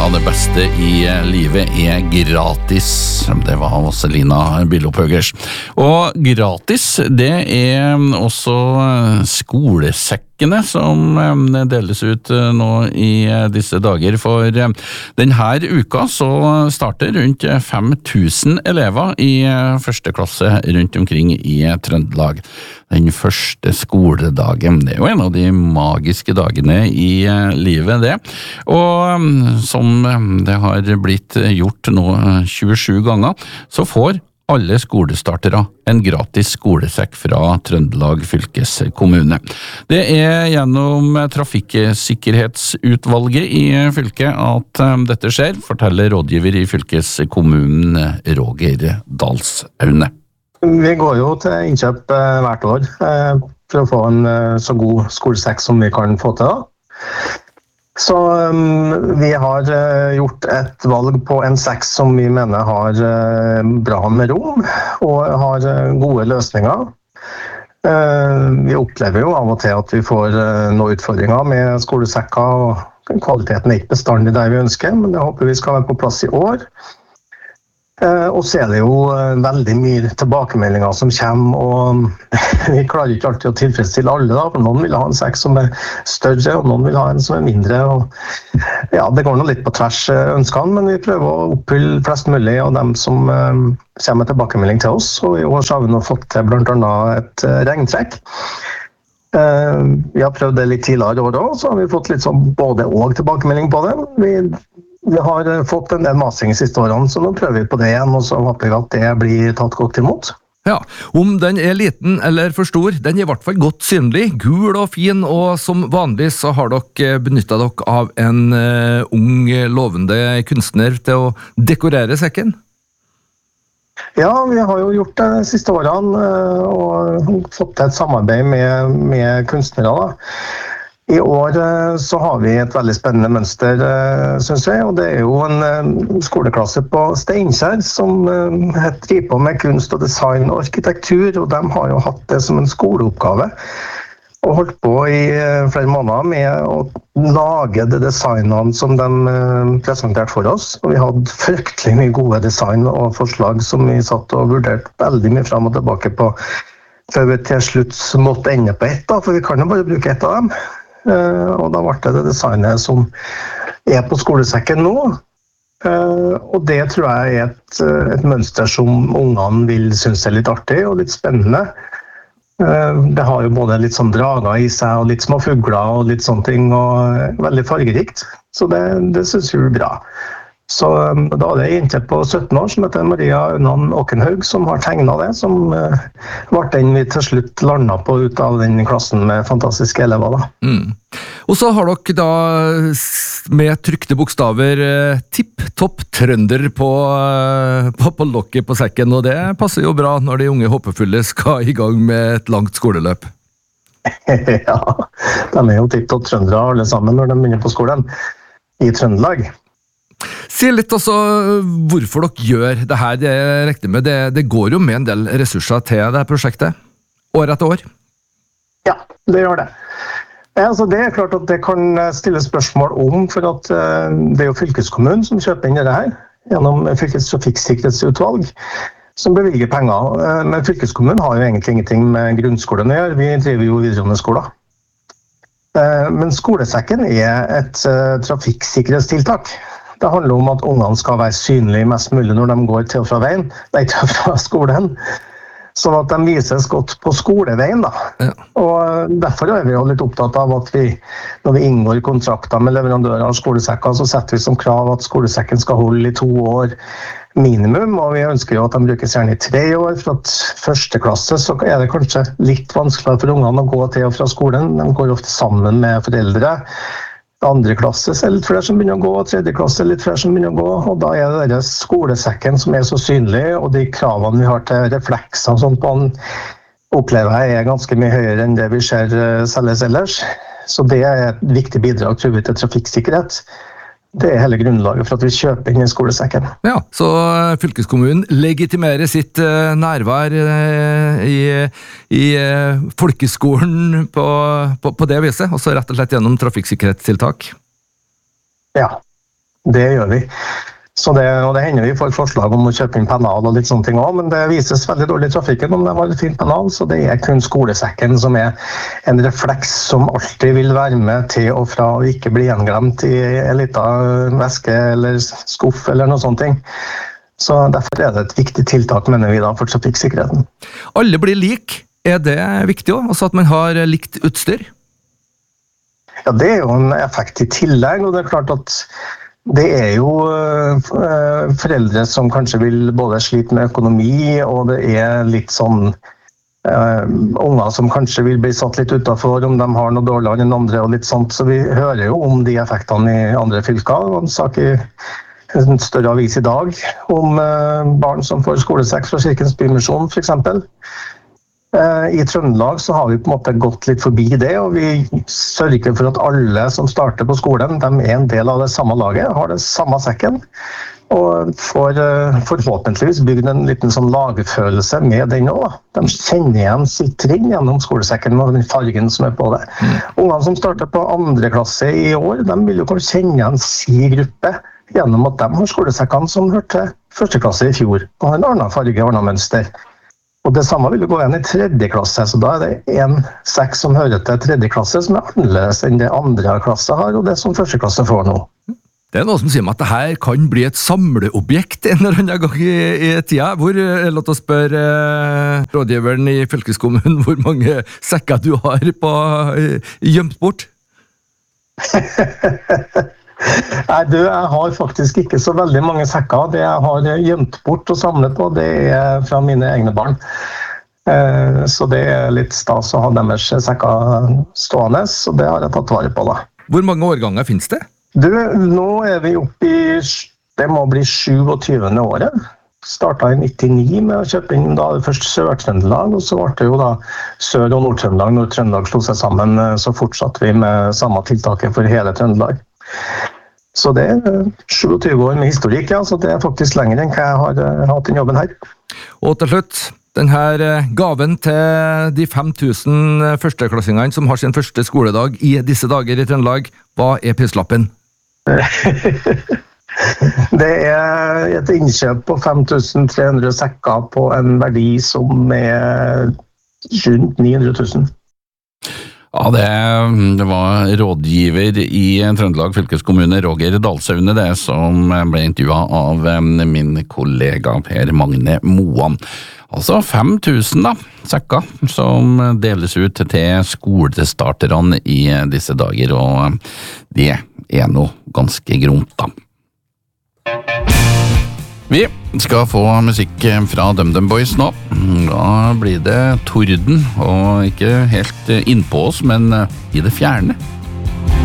Noe av det beste i livet gratis. Det var Vazelina Bilopphøggers. Og gratis, det også skolesekkene som deles ut nå i disse dager. For denne uka så starter rundt 5000 elever i første klasse rundt omkring i Trøndelag. Den første skoledagen, det jo en av de magiske dagene i livet det. Og som det har blitt gjort nå 27 ganger, så får alle skolestartere en gratis skolesekk fra Trøndelag fylkeskommune. Det gjennom trafikksikkerhetsutvalget i fylket at dette skjer, forteller rådgiver i fylkeskommunen Roger Dalsaune. Vi går jo til innkjøp hvert år for å få en så god skolesekk som vi kan få til da. Så vi har gjort et valg på en sekk som vi mener har bra med rom og har gode løsninger. Vi opplever jo av og til at vi får noen utfordringer med skolesekker, og kvaliteten ikke bestandig der vi ønsker, men jeg håper vi skal være på plass i år. Og så det jo veldig mye tilbakemeldinger som kommer, og vi klarer ikke alltid å tilfredsstille alle da, for noen vil ha en sekk som større, og noen vil ha en som mindre, og ja, det går noe litt på tvers ønskene, men vi prøver å oppfylle flest mulig av dem som kommer med tilbakemelding til oss, og i år så har vi nå fått til blant annet et regntrekk. Vi har prøvd det litt tidligere år også, så har vi fått litt sånn både og tilbakemelding på det. Vi har fått en del masing de siste årene, så nå prøver vi på det igjen, og så håper vi at det blir tatt godt imot. Ja, om den liten eller for stor, den i hvert fall godt synlig, gul og fin, og som vanlig så har dere benyttet dere av en ung, lovende kunstner til å dekorere sekken. Ja, vi har jo gjort det de siste årene, og fått til et samarbeid med kunstnere da. I år så har vi et veldig spennende mønster, synes jeg, og det jo en skoleklasse på Steinkjer som driver på med kunst og design og arkitektur, og de har jo hatt det som en skoleoppgave og holdt på i flere måneder med å lage de designene som de presenterte for oss, og vi hadde fryktelig mye gode design og forslag som vi satt og vurderte veldig mye frem og tilbake på, før vi til slutt måtte ende på ett da, for vi kan jo bare bruke ett av dem. Og da ble det designet som på skolesekken nå, og det tror jeg et mønster som ungene vil synes litt artig og litt spennende. Det har jo både litt sånn drager i seg og litt små fugler og litt sånne ting, og veldig fargerikt, så det synes vi bra. Så da det en jente på 17 år som heter Maria Unnan Åkenhaug som har tegnet det, som var den vi til slutt landet på ut av den klassen med fantastiske elever da. Og så har dere da med trykte bokstaver tipp-topp trønder på lokket på sekken, og det passer jo bra når de unge håpefulle skal i gang med et langt skoleløp. Ja, de jo tipp-topp trøndere alle sammen når de begynner på skolen i Trøndelag. Si litt også hvorfor dere gjør det her. Jeg regner med det går jo med en del ressurser til det prosjektet, år etter år. Ja, det gjør det. Altså, det klart at det kan stille spørsmål om, for at det jo fylkeskommunen som kjøper inn det her, gjennom fylkets trafikksikkerhetsutvalg, som bevilger penger. Men fylkeskommunen har jo egentlig ingenting med grunnskolen å gjøre, vi driver jo videregående skoler. Men skolesekken et trafikksikkerhetstiltak. Det handler om at ungene skal være synlige mest mulig når de går til og fra fra skolen, sånn at de vises godt på skoleveien da. Ja. Og derfor vi jo litt opptatt av at når vi inngår kontrakter med leverandører av skolesekker, så setter vi som krav at skolesekken skal holde i 2 år minimum, og vi ønsker jo at de brukes gjerne i 3 år, for at første klasse så det kanskje litt vanskeligere for ungene å gå til og fra skolen, de går ofte sammen med foreldre. Andre klasse så litt flere som begynner å gå, tredje klasse litt flere som begynner å gå, og da det denne skolesekken som så synlig, og de kravene vi har til reflekser og sånt på den, opplever jeg ganske mye høyere enn det vi ser selges ellers. Så det et viktig bidrag, tror vi, til trafikksikkerhet. Det hele grunnlaget for at vi kjøper inn i skolesekken. Ja, så fylkeskommunen legitimerer sitt nærvær i folkeskolen på det viset, og så rett og slett gjennom trafikksikkerhetstiltak. Ja, Det gjør vi. Og det hender vi får forslag om å kjøpe inn pennal og litt sånne ting også, men det vises veldig dårlig i trafikken om det var et fint pennal, så det er kun skolesekken som er en refleks som alltid vil være med til og fra å ikke bli gjenglemt i en liten veske eller skuff eller noe sånt ting. Så derfor er det et viktig tiltak, mener vi da, for trafikksikkerheten. Alle blir lik. Er det viktig også, altså at man har likt utstyr? Ja, det er jo en effekt i tillegg, og det er klart at det er jo foreldre som kanskje vil både slite med økonomi, og det er litt sånn unger som kanskje vil bli satt litt utenfor om de har noe dårligere enn andre og litt sånt, så vi hører jo om de effektene i andre fylker. En sak i en større avis i dag om barn som får skolesekk fra Kirkens Bymisjon, for eksempel. I Trøndelag så har vi på en måte gått litt forbi det, og vi sørger for at alle som starter på skolen, de er en del av det samme laget, har det samme sekken, og får forhåpentligvis bygd en liten sånn lagfølelse med den også. De kjenner igjen sitt trinn gjennom skolesekken og den fargen som er på det. Ungene som starter på 2. klasse i år, de vil jo kunne kjenne igjen sin gruppe gjennom at de har skolesekkene som hørte til 1. klasse i fjor, og en annen farge, annen mønster. Og det samme vil jo gå igjen i 3. klasse, så da er det en sekk som hører til 3. klasse som er annerledes enn det 2. klasse har, og det som 1. klasse får nå. Det er noe som sier meg at dette kan bli et samleobjekt en eller annen gang i tida. La oss spørre rådgiveren i fylkeskommunen hvor mange sekker du har gjemt bort? Nei, jeg har faktisk ikke så veldig mange sekker. Det jeg har gjemt bort og samlet på, det er fra mine egne barn. Så det er litt stas å ha deres sekker stående, så det har jeg tatt vare på da. Hvor mange årganger finnes det? Nå er vi oppe i, det må bli 27. året. Startet i 99 med å kjøpe inn da først Sør-Trøndelag, og så ble det jo da Sør- og Nord-Trøndelag. Når Trøndelag slo seg sammen, så fortsatte vi med samme tiltaket for hele Trøndelag. Så det er 27 år med historikk, ja, så det er faktisk lenger enn hva jeg har hatt den jobben her. Og til slutt, denne gaven til de 5000 førsteklassingene som har sin første skoledag i disse dager i Trøndelag, hva er prislappen? Det er et innkjøp på 5300 sekker på en verdi som er rundt 900 000. Ja, det var rådgiver i Trøndelag fylkeskommune, Roger Dalsaune, det som ble intervjuet av min kollega Per Magne Moan. Altså 5000 da, sekker som deles ut til skolestarterne i disse dager, og det er noe ganske gromt da. Vi skal få musikk fra DumDum Boys nå. Da blir det torden, og ikke helt innpå oss, men i det fjerne.